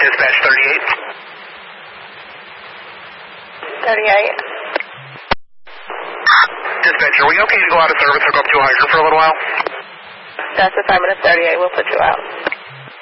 Dispatch 38. 38. Dispatch, are we okay to go out of service or go up to a hydrant for a little while? That's affirmative 38. We'll put you out.